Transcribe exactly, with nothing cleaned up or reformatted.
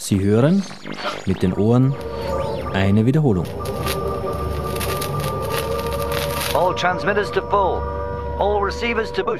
Sie hören mit den Ohren eine Wiederholung. All transmitters to full. All receivers to boost.